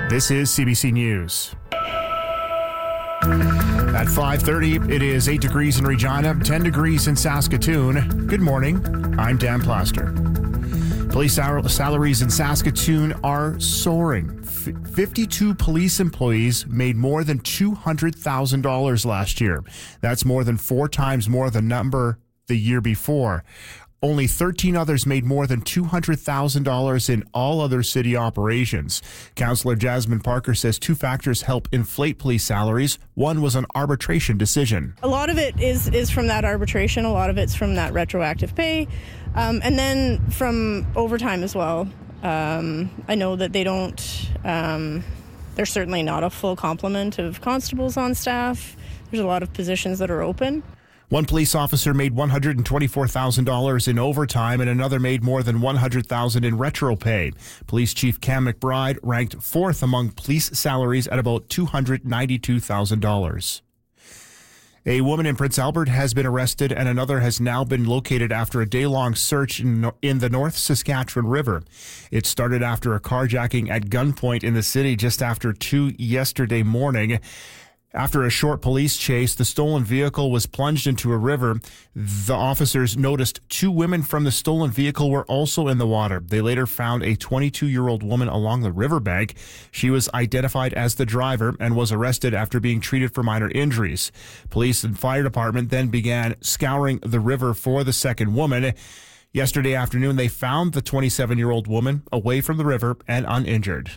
This is CBC News. At 5:30, it is 8 degrees in Regina, 10 degrees in Saskatoon. Good morning. I'm Dan Plaster. Police salaries in Saskatoon are soaring. 52 police employees made more than $200,000 last year. That's more than 4 times more the number the year before. Only 13 others made more than $200,000 in all other city operations. Councillor Jasmine Parker says 2 factors help inflate police salaries. One was an arbitration decision. A lot of it is from that arbitration. A lot of it's from that retroactive pay. And then from overtime as well. I know that they don't, there's certainly not a full complement of constables on staff. There's a lot of positions that are open. One police officer made $124,000 in overtime and another made more than $100,000 in retro pay. Police Chief Cam McBride ranked 4th among police salaries at about $292,000. A woman in Prince Albert has been arrested and another has now been located after a day-long search in the North Saskatchewan River. It started after a carjacking at gunpoint in the city just after 2 yesterday morning. After a short police chase, the stolen vehicle was plunged into a river. The officers noticed 2 women from the stolen vehicle were also in the water. They later found a 22-year-old woman along the riverbank. She was identified as the driver and was arrested after being treated for minor injuries. Police and fire department then began scouring the river for the second woman. Yesterday afternoon, they found the 27-year-old woman away from the river and uninjured.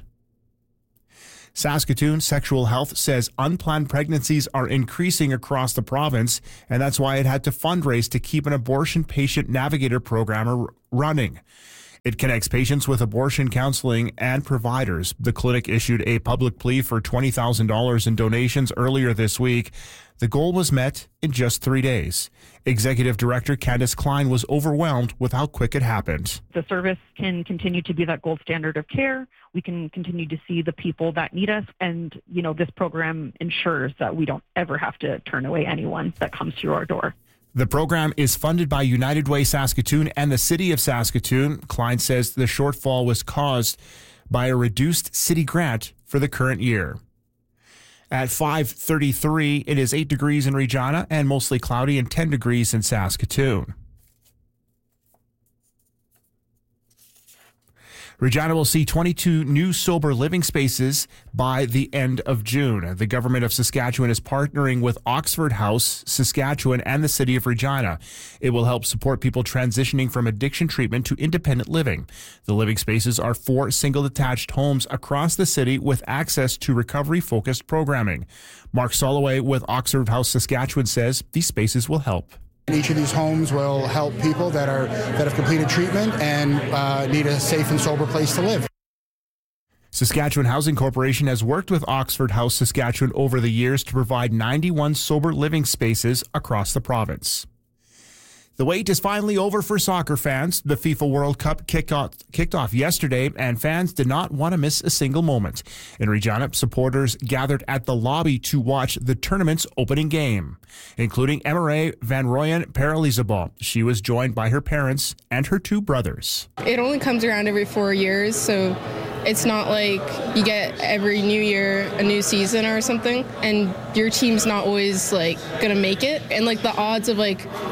Saskatoon Sexual Health says unplanned pregnancies are increasing across the province, and that's why it had to fundraise to keep an abortion patient navigator program running. It connects patients with abortion counseling and providers. The clinic issued a public plea for $20,000 in donations earlier this week. The goal was met in just 3 days. Executive Director Candice Klein was overwhelmed with how quick it happened. The service can continue to be that gold standard of care. We can continue to see the people that need us. And, this program ensures that we don't ever have to turn away anyone that comes through our door. The program is funded by United Way Saskatoon and the City of Saskatoon. Klein says the shortfall was caused by a reduced city grant for the current year. At 5:33, it is 8 degrees in Regina and mostly cloudy and 10 degrees in Saskatoon. Regina will see 22 new sober living spaces by the end of June. The government of Saskatchewan is partnering with Oxford House, Saskatchewan, and the City of Regina. It will help support people transitioning from addiction treatment to independent living. The living spaces are 4 single-detached homes across the city with access to recovery-focused programming. Mark Soloway with Oxford House, Saskatchewan says these spaces will help. Each of these homes will help people that have completed treatment and need a safe and sober place to live. Saskatchewan Housing Corporation has worked with Oxford House Saskatchewan over the years to provide 91 sober living spaces across the province. The wait is finally over for soccer fans. The FIFA World Cup kicked off yesterday, and fans did not want to miss a single moment. In Regina, supporters gathered at the lobby to watch the tournament's opening game, including Emma Van Rooyen Paralizabal. She was joined by her parents and her 2 brothers. It only comes around every 4 years, so it's not like you get every new year a new season or something, and your team's not always gonna make it. And the odds of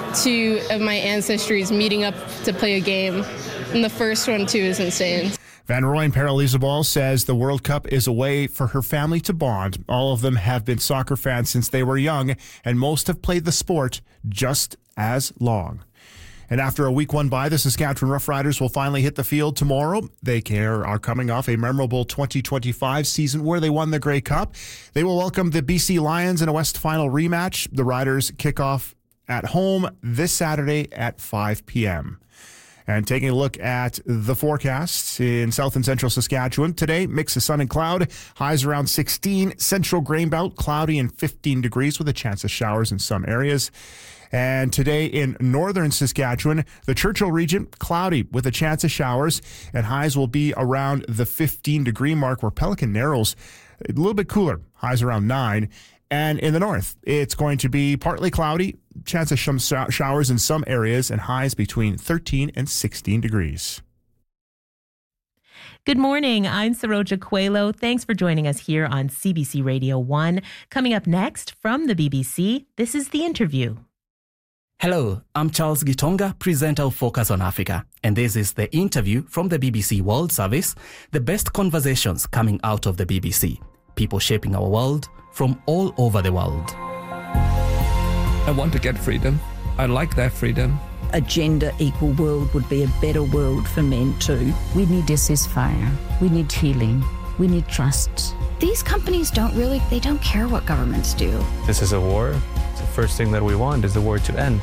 2 of my ancestries meeting up to play a game, and the first one too, is insane. Van Rooyen Paralizabal says the World Cup is a way for her family to bond. All of them have been soccer fans since they were young, and most have played the sport just as long. And after a week 1 bye, the Saskatchewan Roughriders will finally hit the field tomorrow. They are coming off a memorable 2025 season where they won the Grey Cup. They will welcome the BC Lions in a West Final rematch. The Riders kick off at home this Saturday at 5 p.m. And taking a look at the forecasts in South and Central Saskatchewan today, mix of sun and cloud, highs around 16, Central Grain Belt cloudy and 15 degrees with a chance of showers in some areas. And today in northern Saskatchewan, the Churchill region, cloudy with a chance of showers, and highs will be around the 15-degree mark, where Pelican Narrows a little bit cooler, highs around 9. And in the north, it's going to be partly cloudy, chance of some showers in some areas, and highs between 13 and 16 degrees. Good morning. I'm Saroja Coelho. Thanks for joining us here on CBC Radio 1. Coming up next from the BBC, this is The Interview. Hello, I'm Charles Gitonga, presenter of Focus on Africa, and this is The Interview from the BBC World Service, the best conversations coming out of the BBC. People shaping our world from all over the world. I want to get freedom. I like that freedom. A gender equal world would be a better world for men too. We need a ceasefire. We need healing. We need trust. These companies they don't care what governments do. This is a war. The first thing that we want is the war to end.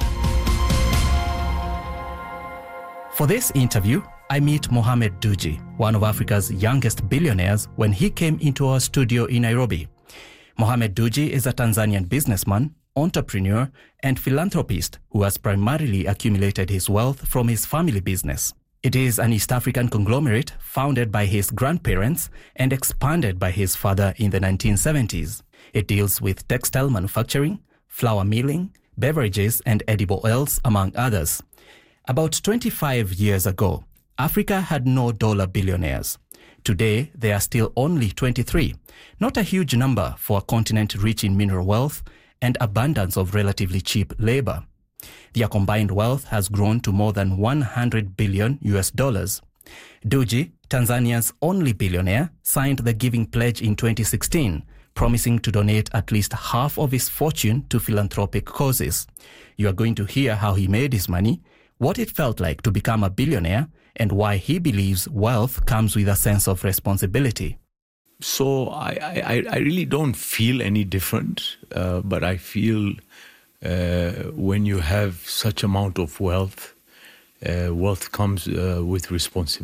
For this interview, I meet Mohamed Dewji, one of Africa's youngest billionaires, when he came into our studio in Nairobi. Mohamed Dewji is a Tanzanian businessman, entrepreneur, and philanthropist who has primarily accumulated his wealth from his family business. It is an East African conglomerate founded by his grandparents and expanded by his father in the 1970s. It deals with textile manufacturing, flour milling, beverages, and edible oils, among others. About 25 years ago, Africa had no dollar billionaires. Today, there are still only 23, not a huge number for a continent rich in mineral wealth and abundance of relatively cheap labor. Their combined wealth has grown to more than $100 billion. Dewji, Tanzania's only billionaire, signed the Giving Pledge in 2016, promising to donate at least half of his fortune to philanthropic causes. You are going to hear how he made his money, what it felt like to become a billionaire, and why he believes wealth comes with a sense of responsibility. So I really don't feel any different, but I feel when you have such amount of wealth, wealth comes with responsibility.